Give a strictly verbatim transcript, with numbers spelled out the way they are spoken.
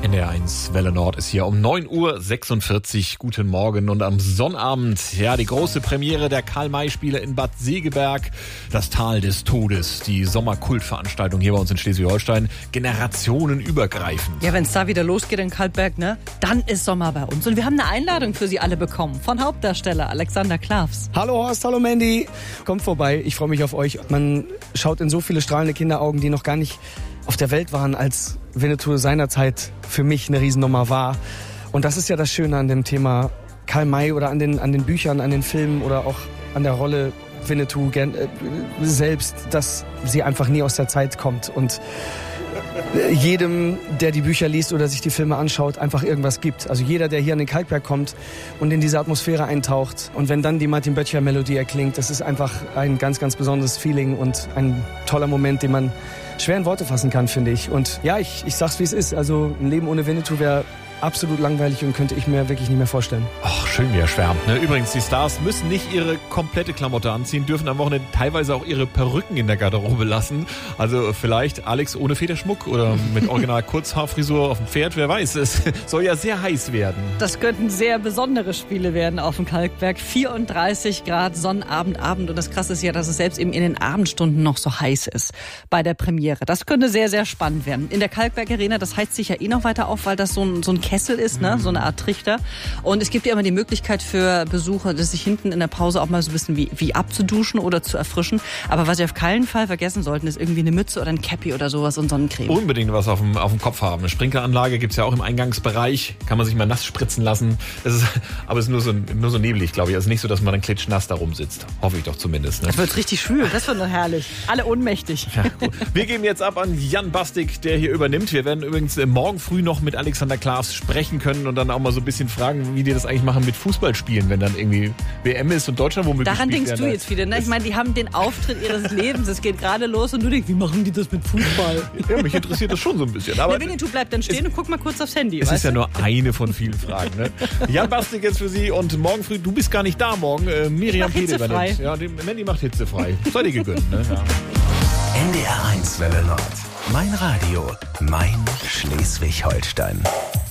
N D R eins Welle Nord ist hier um neun Uhr sechsundvierzig. Guten Morgen und am Sonnabend, ja, die große Premiere der Karl-May-Spiele in Bad Segeberg. Das Tal des Todes, die Sommerkultveranstaltung hier bei uns in Schleswig-Holstein, generationenübergreifend. Ja, wenn es da wieder losgeht in Kalkberg, ne, dann ist Sommer bei uns. Und wir haben eine Einladung für Sie alle bekommen von Hauptdarsteller Alexander Klavs. Hallo Horst, hallo Mandy. Kommt vorbei, ich freue mich auf euch. Man schaut in so viele strahlende Kinderaugen, die noch gar nicht auf der Welt waren, als Winnetou seinerzeit für mich eine Riesennummer war. Und das ist ja das Schöne an dem Thema Karl May oder an den, an den Büchern, an den Filmen oder auch an der Rolle Winnetou gern, äh, selbst, dass sie einfach nie aus der Zeit kommt und jedem, der die Bücher liest oder sich die Filme anschaut, einfach irgendwas gibt. Also jeder, der hier an den Kalkberg kommt und in diese Atmosphäre eintaucht und wenn dann die Martin Böttcher-Melodie erklingt, das ist einfach ein ganz, ganz besonderes Feeling und ein toller Moment, den man schwer in Worte fassen kann, finde ich. Und ja, ich, ich sag's, wie es ist. Also ein Leben ohne Winnetou wäre absolut langweilig und könnte ich mir wirklich nicht mehr vorstellen. Ach, schön, wie er schwärmt. Ne? Übrigens, die Stars müssen nicht ihre komplette Klamotte anziehen, dürfen am Wochenende teilweise auch ihre Perücken in der Garderobe lassen. Also vielleicht Alex ohne Federschmuck oder mit original Kurzhaarfrisur auf dem Pferd, wer weiß. Es soll ja sehr heiß werden. Das könnten sehr besondere Spiele werden auf dem Kalkberg. vierunddreißig Grad, Sonnabend, Abend. Und das Krasse ist ja, dass es selbst eben in den Abendstunden noch so heiß ist bei der Premiere. Das könnte sehr, sehr spannend werden. In der Kalkberg Arena, das heizt sich ja eh noch weiter auf, weil das so ein, so ein Kessel ist, ne? So eine Art Trichter. Und es gibt ja immer die Möglichkeit für Besucher, dass sich hinten in der Pause auch mal so ein bisschen wie, wie abzuduschen oder zu erfrischen. Aber was Sie auf keinen Fall vergessen sollten, ist irgendwie eine Mütze oder ein Cappy oder sowas und Sonnencreme. Unbedingt was auf dem, auf dem Kopf haben. Eine Sprinkleranlage gibt's ja auch im Eingangsbereich. Kann man sich mal nass spritzen lassen. Es ist, aber es ist nur so, nur so neblig, glaube ich. Also nicht so, dass man dann klitschnass da rumsitzt. Hoffe ich doch zumindest. Ne? Das wird richtig schwül. Das wird noch herrlich. Alle ohnmächtig. Ja, cool. Wir geben jetzt ab an Jan Bastik, der hier übernimmt. Wir werden übrigens morgen früh noch mit Alexander Klavs sprechen können und dann auch mal so ein bisschen fragen, wie die das eigentlich machen mit Fußballspielen, wenn dann irgendwie W M ist und Deutschland womöglich Daran spielt. denkst du jetzt wieder, ne? Ich meine, die haben den Auftritt ihres Lebens. Es geht gerade los und du denkst, wie machen die das mit Fußball? Ja, mich interessiert das schon so ein bisschen. Aber der Winnetou bleibt dann stehen und guck mal kurz aufs Handy. Es weißt ist ja du? nur eine von vielen Fragen. Ne? Jan Bastik jetzt für Sie und morgen früh, du bist gar nicht da morgen, äh, Miriam Ich mach Pede hitzefrei. übernimmt. Ja, die Mandy macht hitzefrei. Sei dir gegönnt. Ne? Ja. N D R eins Welle Nord. Mein Radio, mein Schleswig-Holstein.